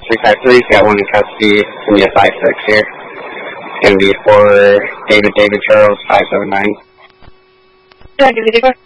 353's got one in custody. It's going to be a 5-6 here. It's going to be for David Charles, 579. Yeah, give me the